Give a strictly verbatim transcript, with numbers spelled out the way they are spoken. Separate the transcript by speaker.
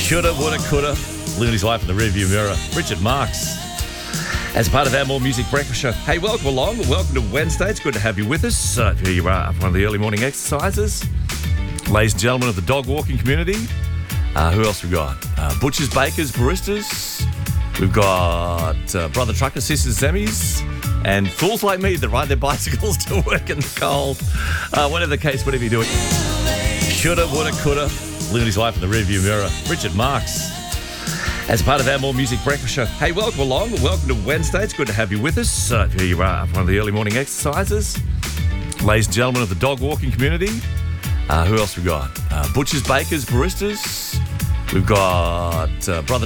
Speaker 1: Shoulda, woulda, coulda. Living his life in the rearview mirror. Richard Marks. As part of our More Music Breakfast Show. Hey, welcome along. Welcome to Wednesday. It's good to have you with us. Uh, here you are for one of the early morning exercises. Ladies and gentlemen of the dog walking community. Uh, who else we got? Uh, butchers, bakers, baristas. We've got uh, brother truckers, sisters, semis. And fools like me that ride their bicycles to work in the cold. Uh, whatever the case, whatever you're doing. Shoulda, woulda, coulda. Living his life in the rearview mirror. Richard Marks. As part of our More Music Breakfast Show. Hey, welcome along. Welcome to Wednesday. It's good to have you with us. Uh, here you are for one of the early morning exercises. Ladies and gentlemen of the dog walking community. Uh, who else we got? Uh, butchers, bakers, baristas. We've got uh, brother